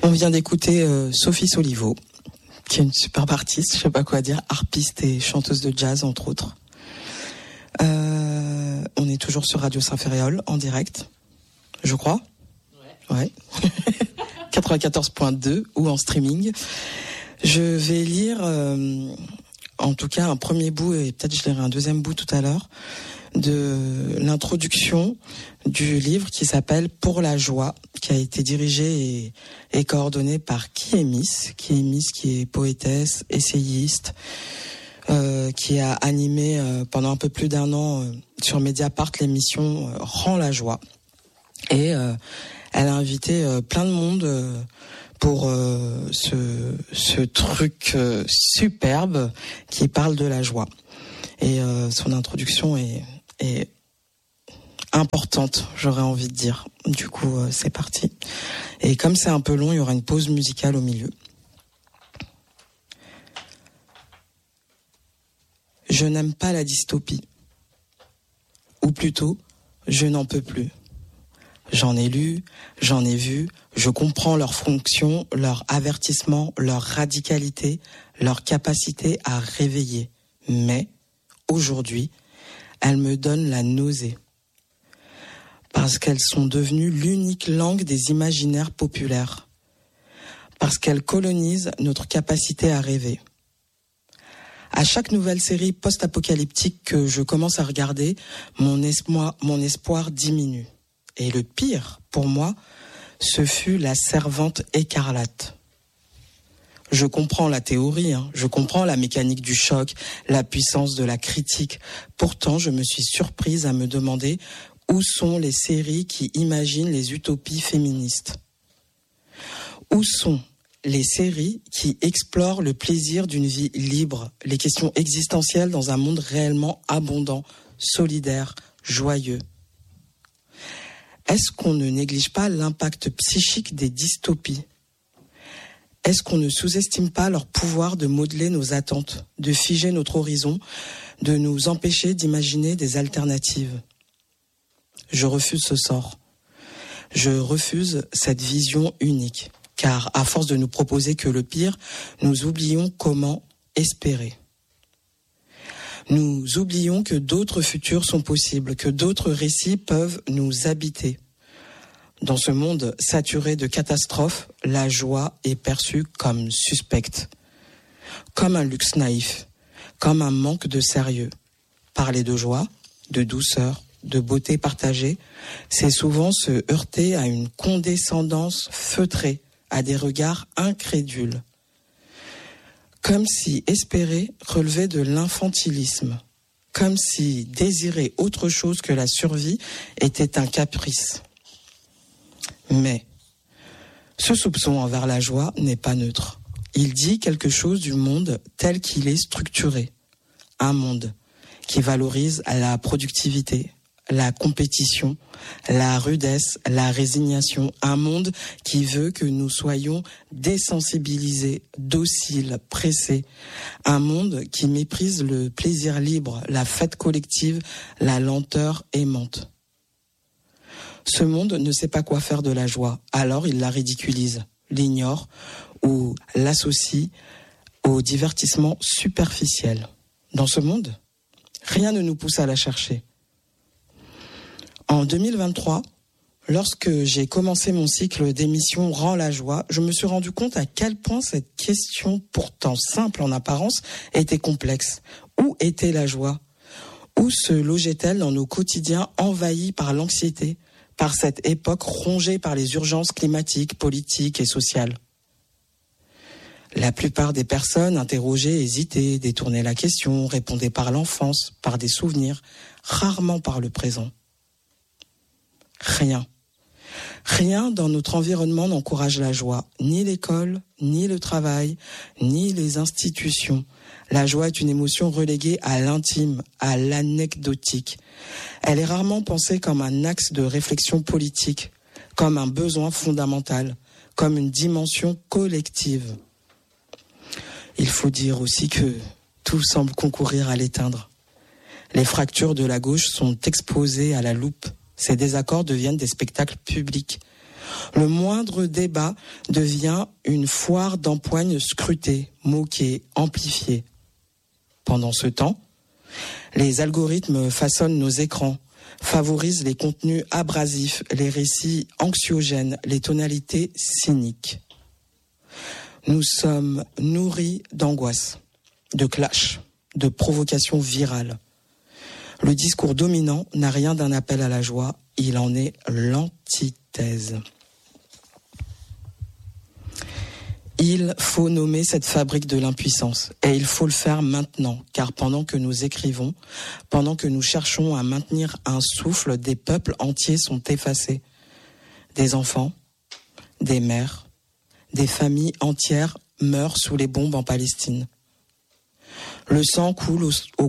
On vient d'écouter Sophie Soliveau, qui est une superbe artiste, je sais pas quoi dire, harpiste et chanteuse de jazz entre autres. On est toujours sur Radio Saint-Ferréol en direct, je crois. Ouais. 94.2 ou en streaming. Je vais lire en tout cas un premier bout et peut-être je lirai un deuxième bout tout à l'heure de l'introduction du livre qui s'appelle Pour la joie, qui a été dirigé et coordonné par Kiemis, qui est poétesse, essayiste, qui a animé pendant un peu plus d'1 an sur Mediapart l'émission Rends la joie. Et elle a invité plein de monde pour ce truc superbe qui parle de la joie. Et son introduction est importante, j'aurais envie de dire. Du coup, c'est parti. Et comme c'est un peu long, il y aura une pause musicale au milieu. Je n'aime pas la dystopie. Ou plutôt, je n'en peux plus. J'en ai lu, j'en ai vu, je comprends leur fonction, leur avertissement, leur radicalité, leur capacité à réveiller. Mais, aujourd'hui, elles me donnent la nausée. Parce qu'elles sont devenues l'unique langue des imaginaires populaires. Parce qu'elles colonisent notre capacité à rêver. À chaque nouvelle série post-apocalyptique que je commence à regarder, mon espoir diminue. Et le pire, pour moi, ce fut La Servante écarlate. Je comprends la théorie, je comprends la mécanique du choc, la puissance de la critique. Pourtant, je me suis surprise à me demander où sont les séries qui imaginent les utopies féministes. Où sont les séries qui explorent le plaisir d'une vie libre, les questions existentielles dans un monde réellement abondant, solidaire, joyeux. Est-ce qu'on ne néglige pas l'impact psychique des dystopies ? Est-ce qu'on ne sous-estime pas leur pouvoir de modeler nos attentes, de figer notre horizon, de nous empêcher d'imaginer des alternatives ? Je refuse ce sort. Je refuse cette vision unique. Car à force de nous proposer que le pire, nous oublions comment espérer. Nous oublions que d'autres futurs sont possibles, que d'autres récits peuvent nous habiter. Dans ce monde saturé de catastrophes, la joie est perçue comme suspecte, comme un luxe naïf, comme un manque de sérieux. Parler de joie, de douceur, de beauté partagée, c'est souvent se heurter à une condescendance feutrée, à des regards incrédules. Comme si espérer relevait de l'infantilisme. Comme si désirer autre chose que la survie était un caprice. Mais ce soupçon envers la joie n'est pas neutre. Il dit quelque chose du monde tel qu'il est structuré. Un monde qui valorise la productivité, la compétition, la rudesse, la résignation. Un monde qui veut que nous soyons désensibilisés, dociles, pressés. Un monde qui méprise le plaisir libre, la fête collective, la lenteur aimante. Ce monde ne sait pas quoi faire de la joie, alors il la ridiculise, l'ignore ou l'associe au divertissement superficiel. Dans ce monde, rien ne nous pousse à la chercher. En 2023, lorsque j'ai commencé mon cycle d'émissions Rends la joie, je me suis rendu compte à quel point cette question, pourtant simple en apparence, était complexe. Où était la joie ? Où se logeait-elle dans nos quotidiens envahis par l'anxiété, par cette époque rongée par les urgences climatiques, politiques et sociales ? La plupart des personnes interrogées hésitaient, détournaient la question, répondaient par l'enfance, par des souvenirs, rarement par le présent. Rien dans notre environnement n'encourage la joie, ni l'école, ni le travail, ni les institutions. La joie est une émotion reléguée à l'intime, à l'anecdotique. Elle est rarement pensée comme un axe de réflexion politique, comme un besoin fondamental, comme une dimension collective. Il faut dire aussi que tout semble concourir à l'éteindre. Les fractures de la gauche sont exposées à la loupe. Ces désaccords deviennent des spectacles publics. Le moindre débat devient une foire d'empoigne scrutée, moquée, amplifiée. Pendant ce temps, les algorithmes façonnent nos écrans, favorisent les contenus abrasifs, les récits anxiogènes, les tonalités cyniques. Nous sommes nourris d'angoisse, de clash, de provocations virales. Le discours dominant n'a rien d'un appel à la joie, il en est l'antithèse. Il faut nommer cette fabrique de l'impuissance, et il faut le faire maintenant, car pendant que nous écrivons, pendant que nous cherchons à maintenir un souffle, des peuples entiers sont effacés. Des enfants, des mères, des familles entières meurent sous les bombes en Palestine. Le sang coule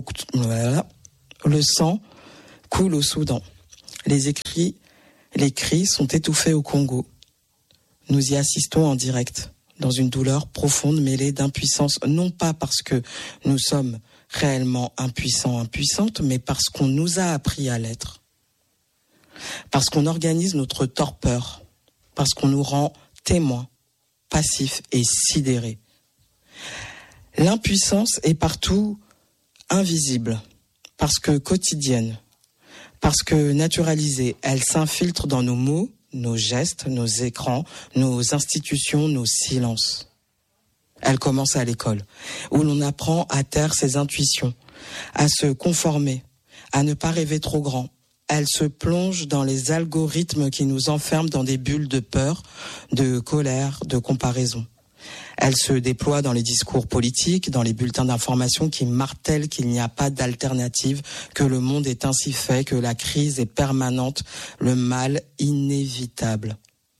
au Soudan. Les cris sont étouffés au Congo. Nous y assistons en direct, dans une douleur profonde mêlée d'impuissance, non pas parce que nous sommes réellement impuissantes, mais parce qu'on nous a appris à l'être. Parce qu'on organise notre torpeur, parce qu'on nous rend témoins, passifs et sidérés. L'impuissance est partout invisible, parce que quotidienne, parce que naturalisée, elle s'infiltre dans nos mots, nos gestes, nos écrans, nos institutions, nos silences. Elle commence à l'école, où l'on apprend à taire ses intuitions, à se conformer, à ne pas rêver trop grand. Elle se plonge dans les algorithmes qui nous enferment dans des bulles de peur, de colère, de comparaison. Elle se déploie dans les discours politiques, dans les bulletins d'information qui martèlent qu'il n'y a pas d'alternative, que le monde est ainsi fait, que la crise est permanente, le mal inévitable.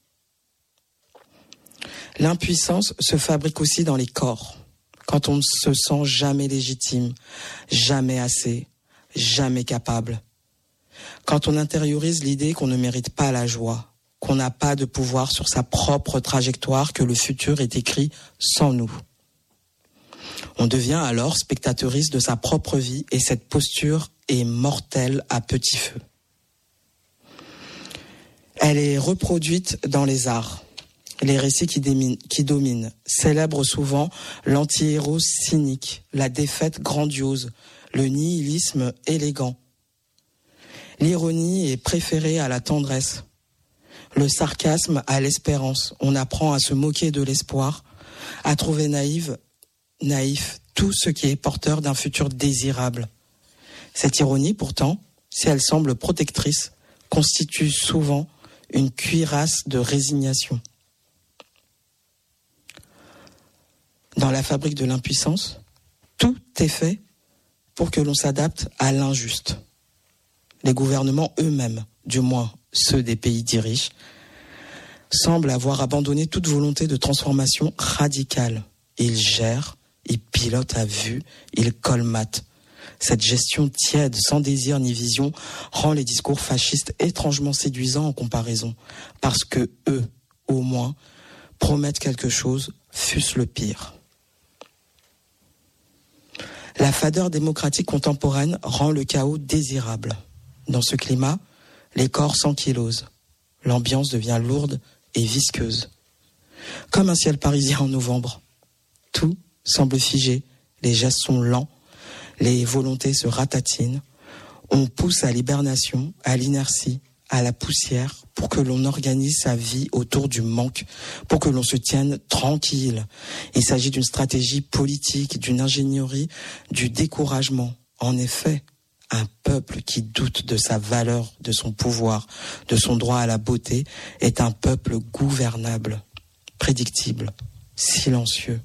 L'impuissance se fabrique aussi dans les corps, quand on ne se sent jamais légitime, jamais assez, jamais capable. Quand on intériorise l'idée qu'on ne mérite pas la joie, qu'on n'a pas de pouvoir sur sa propre trajectoire, que le futur est écrit sans nous. On devient alors spectatrice de sa propre vie et cette posture est mortelle à petit feu. Elle est reproduite dans les arts. Les récits qui dominent célèbrent souvent l'anti-héros cynique, la défaite grandiose, le nihilisme élégant. L'ironie est préférée à la tendresse. Le sarcasme à l'espérance. On apprend à se moquer de l'espoir, à trouver naïf tout ce qui est porteur d'un futur désirable. Cette ironie, pourtant, si elle semble protectrice, constitue souvent une cuirasse de résignation. Dans la fabrique de l'impuissance, tout est fait pour que l'on s'adapte à l'injuste. Les gouvernements eux-mêmes, du moins ceux des pays dits riches, semblent avoir abandonné toute volonté de transformation radicale. Ils gèrent, ils pilotent à vue, ils colmatent. Cette gestion tiède, sans désir ni vision, rend les discours fascistes étrangement séduisants en comparaison, parce que eux, au moins, promettent quelque chose, fût-ce le pire. La fadeur démocratique contemporaine rend le chaos désirable. Dans ce climat, les corps s'ankylosent. L'ambiance devient lourde et visqueuse. Comme un ciel parisien en novembre. Tout semble figé, les gestes sont lents, les volontés se ratatinent. On pousse à l'hibernation, à l'inertie, à la poussière pour que l'on organise sa vie autour du manque, pour que l'on se tienne tranquille. Il s'agit d'une stratégie politique, d'une ingénierie, du découragement. En effet, un peuple qui doute de sa valeur, de son pouvoir, de son droit à la beauté, est un peuple gouvernable, prédictible, silencieux.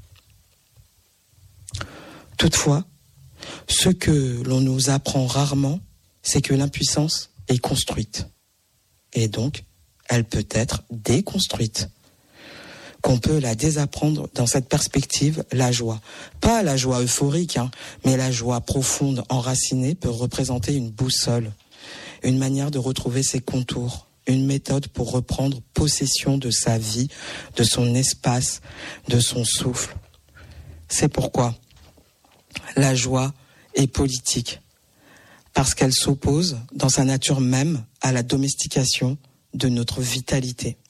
Toutefois, ce que l'on nous apprend rarement, c'est que l'impuissance est construite. Et donc, elle peut être déconstruite. Qu'on peut la désapprendre dans cette perspective, la joie. Pas la joie euphorique, mais la joie profonde, enracinée, peut représenter une boussole, une manière de retrouver ses contours, une méthode pour reprendre possession de sa vie, de son espace, de son souffle. C'est pourquoi la joie est politique, parce qu'elle s'oppose, dans sa nature même, à la domestication de notre vitalité.